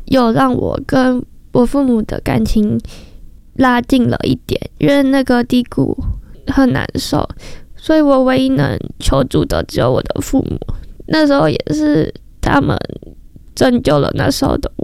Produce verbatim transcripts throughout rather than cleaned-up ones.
有让我跟我父母的感情拉近了一点，因为那个低谷很难受，所以我唯一能求助的只有我的父母。那时候也是他们拯救了那时候的我。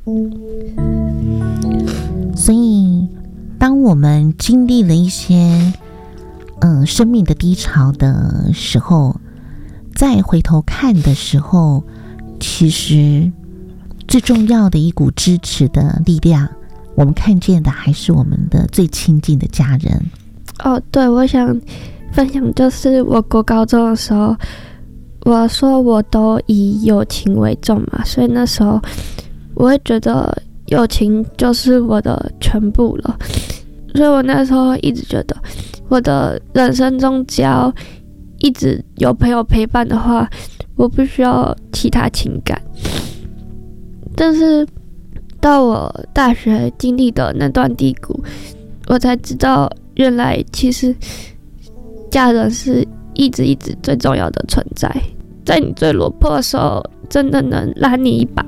所以当我们经历了一些嗯生命的低潮的时候，再回头看的时候，其实最重要的一股支持的力量，我们看见的还是我们的最亲近的家人。 哦，对，我想分享就是我国高中的时候，我说我都以友情为重嘛，所以那时候我会觉得友情就是我的全部了，所以我那时候一直觉得我的人生中只要一直有朋友陪伴的话，我不需要其他情感。但是到我大学经历的那段低谷，我才知道原来其实家人是一直一直最重要的存在，在你最落魄的时候真的能拉你一把。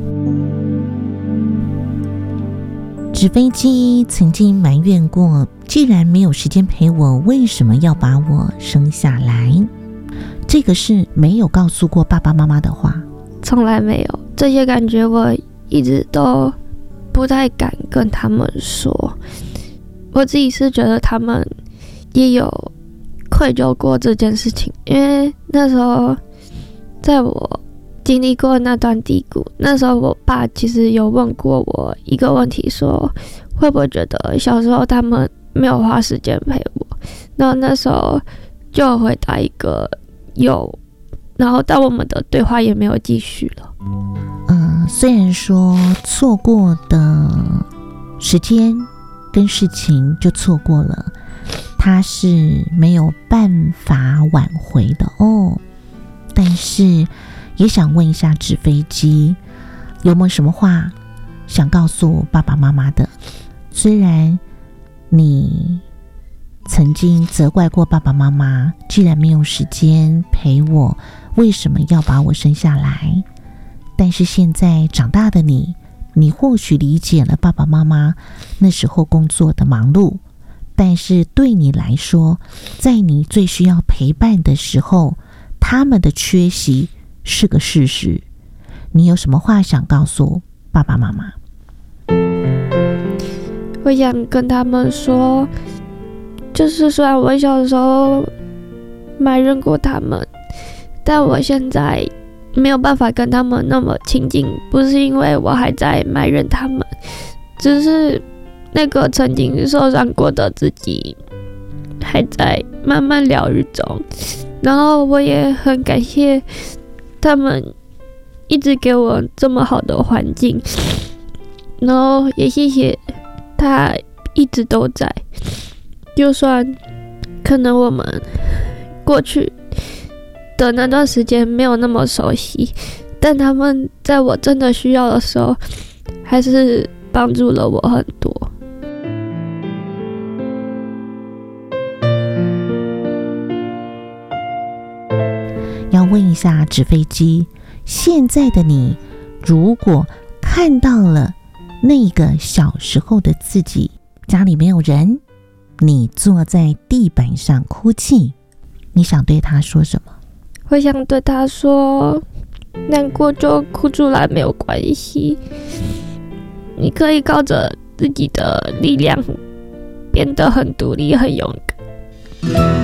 纸飞机曾经埋怨过，既然没有时间陪我，为什么要把我生下来？这个是没有告诉过爸爸妈妈的话， 从来没有。这些感觉我一直都不太敢跟他们说，我自己是觉得他们也有愧疚过这件事情，因为那时候在我经历过那段低谷，那时候我爸其实有问过我一个问题，说会不会觉得小时候他们没有花时间陪我，然后那时候就回答一个有，然后但我们的对话也没有继续了。 嗯，虽然说错过的时间跟事情就错过了，它是没有办法挽回的哦。但是也想问一下纸飞机，有没有什么话想告诉爸爸妈妈的？虽然你曾经责怪过爸爸妈妈，既然没有时间陪我，为什么要把我生下来？但是现在长大的你，你或许理解了爸爸妈妈那时候工作的忙碌，但是对你来说，在你最需要陪伴的时候，他们的缺席是个事实。你有什么话想告诉爸爸妈妈？ 我想跟他们说，就是虽然我小时候埋怨过他们，但我现在没有办法跟他们那么亲近，不是因为我还在埋怨他们，只是那个曾经受伤过的自己还在慢慢疗愈中。然后我也很感谢他们一直给我这么好的环境，然后也谢谢他一直都在，就算可能我们过去的那段时间没有那么熟悉，但他们在我真的需要的时候还是帮助了我很多。 要问一下纸飞机，现在的你如果看到了那个小时候的自己，家里没有人，你坐在地板上哭泣，你想对他说什么？ 我想对他说，难过就哭出来没有关系，你可以靠着自己的力量变得很独立很勇敢。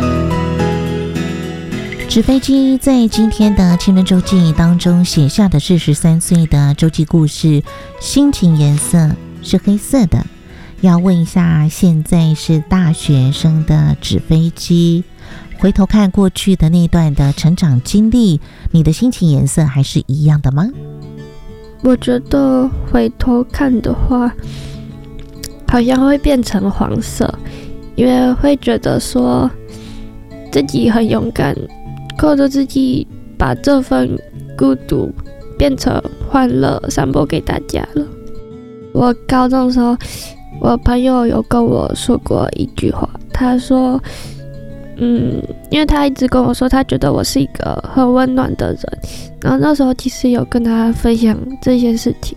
纸飞机在今天的青春周记当中写下的是十三岁的周记故事，心情颜色是黑色的。要问一下，现在是大学生的纸飞机，回头看过去的那段的成长经历，你的心情颜色还是一样的吗？ 我觉得回头看的话，好像会变成黄色，因为会觉得说自己很勇敢，靠着自己把这份孤独变成欢乐散播给大家了。我高中的时候，我朋友有跟我说过一句话，他说嗯，因为他一直跟我说他觉得我是一个很温暖的人，然后那时候其实有跟他分享这些事情，